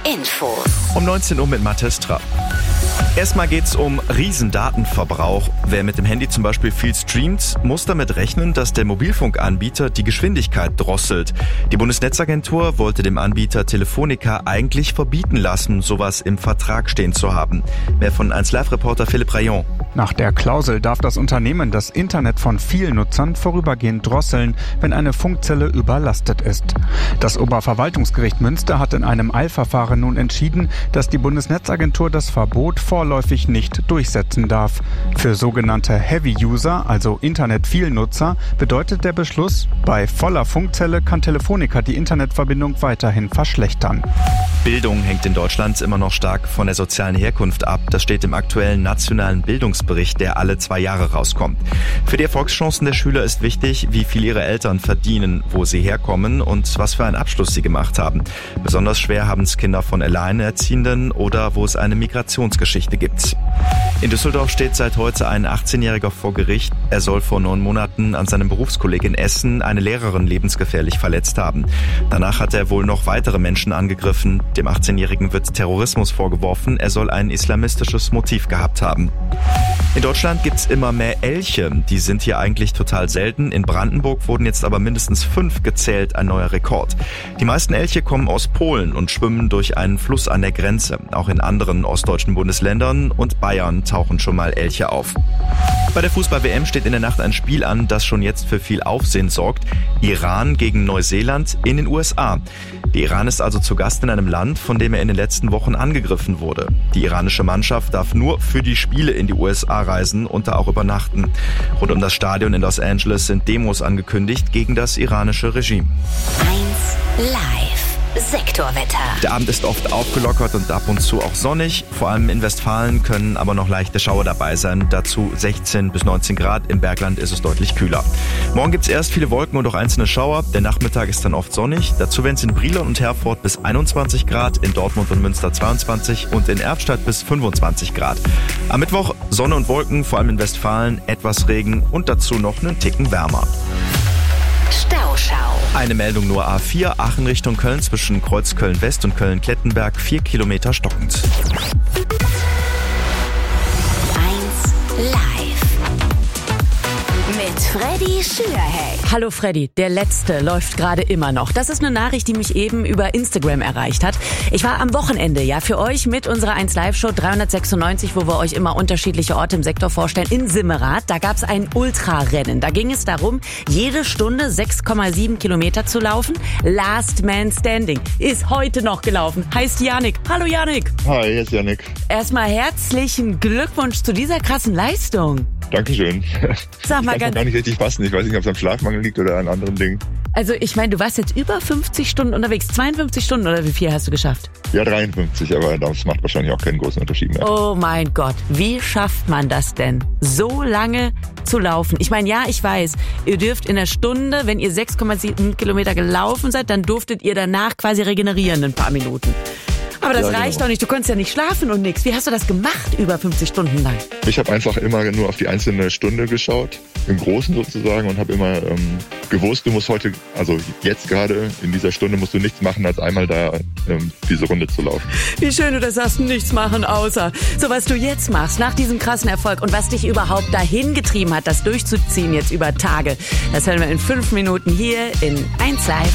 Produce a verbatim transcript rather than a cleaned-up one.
Infos. Um neunzehn Uhr mit Mathis Trapp. Erstmal geht's um Riesendatenverbrauch. Wer mit dem Handy zum Beispiel viel streamt, muss damit rechnen, dass der Mobilfunkanbieter die Geschwindigkeit drosselt. Die Bundesnetzagentur wollte dem Anbieter Telefonica eigentlich verbieten lassen, sowas im Vertrag stehen zu haben. Mehr von eins Live-Reporter Philipp Rayon. Nach der Klausel darf das Unternehmen das Internet von vielen Nutzern vorübergehend drosseln, wenn eine Funkzelle überlastet ist. Das Oberverwaltungsgericht Münster hat in einem Eilverfahren nun entschieden, dass die Bundesnetzagentur das Verbot vorläufig nicht durchsetzen darf. Für sogenannte Heavy-User, also Internet-Vielnutzer, bedeutet der Beschluss, bei voller Funkzelle kann Telefonica die Internetverbindung weiterhin verschlechtern. Bildung hängt in Deutschland immer noch stark von der sozialen Herkunft ab. Das steht im aktuellen nationalen Bildungsbericht, der alle zwei Jahre rauskommt. Für die Erfolgschancen der Schüler ist wichtig, wie viel ihre Eltern verdienen, wo sie herkommen und was für einen Abschluss sie gemacht haben. Besonders schwer haben es Kinder von Alleinerziehenden oder wo es eine Migrationsgeschichte gibt. In Düsseldorf steht seit heute ein achtzehnjähriger vor Gericht. Er soll vor neun Monaten an seinem Berufskolleg in Essen eine Lehrerin lebensgefährlich verletzt haben. Danach hat er wohl noch weitere Menschen angegriffen. Dem achtzehnjährigen wird Terrorismus vorgeworfen. Er soll ein islamistisches Motiv gehabt haben. In Deutschland gibt's immer mehr Elche. Die sind hier eigentlich total selten. In Brandenburg wurden jetzt aber mindestens fünf gezählt, ein neuer Rekord. Die meisten Elche kommen aus Polen und schwimmen durch einen Fluss an der Grenze. Auch in anderen ostdeutschen Bundesländern und Bayern tauchen schon mal Elche auf. Bei der Fußball-W M steht in der Nacht ein Spiel an, das schon jetzt für viel Aufsehen sorgt. Iran gegen Neuseeland in den U S A. Der Iran ist also zu Gast in einem Land, von dem er in den letzten Wochen angegriffen wurde. Die iranische Mannschaft darf nur für die Spiele in die U S A reisen und da auch übernachten. Rund um das Stadion in Los Angeles sind Demos angekündigt gegen das iranische Regime. eins Live. Sektorwetter. Der Abend ist oft aufgelockert und ab und zu auch sonnig. Vor allem in Westfalen können aber noch leichte Schauer dabei sein. Dazu sechzehn bis neunzehn Grad. Im Bergland ist es deutlich kühler. Morgen gibt es erst viele Wolken und auch einzelne Schauer. Der Nachmittag ist dann oft sonnig. Dazu werden es in Brilon und Herford bis einundzwanzig Grad, in Dortmund und Münster zweiundzwanzig und in Erftstadt bis fünfundzwanzig Grad. Am Mittwoch Sonne und Wolken, vor allem in Westfalen, etwas Regen und dazu noch einen Ticken wärmer. Stauschau. Eine Meldung nur A vier, Aachen Richtung Köln zwischen Kreuzköln-West und Köln-Klettenberg, vier Kilometer stockend. eins Live. Mit Freddy Schürheck. Hallo Freddy, der Letzte läuft gerade immer noch. Das ist eine Nachricht, die mich eben über Instagram erreicht hat. Ich war am Wochenende ja für euch mit unserer eins Live Show dreihundertsechsundneunzig, wo wir euch immer unterschiedliche Orte im Sektor vorstellen, in Simmerath. Da gab's ein Ultrarennen. Da ging es darum, jede Stunde sechs Komma sieben Kilometer zu laufen. Last Man Standing ist heute noch gelaufen. Heißt Yannick. Hallo Yannick. Hi, hier ist Yannick. Erstmal herzlichen Glückwunsch zu dieser krassen Leistung. Dankeschön. Sag mal ich kann ganz, gar nicht richtig fassen. Ich weiß nicht, ob es am Schlafmangel liegt oder an anderen Dingen. also ich meine, du warst jetzt über fünfzig Stunden unterwegs. zweiundfünfzig Stunden oder wie viel hast du geschafft? Ja, dreiundfünfzig, aber das macht wahrscheinlich auch keinen großen Unterschied mehr. Oh mein Gott, wie schafft man das denn, so lange zu laufen? Ich meine, ja, ich weiß, ihr dürft in einer Stunde, wenn ihr sechs Komma sieben Kilometer gelaufen seid, dann durftet ihr danach quasi regenerieren, ein paar Minuten. Aber das Ja, reicht genau. doch nicht, du konntest ja nicht schlafen und nix. Wie hast du das gemacht über fünfzig Stunden lang? Ich habe einfach immer nur auf die einzelne Stunde geschaut, im Großen sozusagen, und habe immer ähm, gewusst, du musst heute, also jetzt gerade in dieser Stunde musst du nichts machen, als einmal da ähm, diese Runde zu laufen. Wie schön du das sagst, nichts machen außer. So was du jetzt machst, nach diesem krassen Erfolg und was dich überhaupt dahin getrieben hat, das durchzuziehen jetzt über Tage. Das hören wir in fünf Minuten hier in eins Live.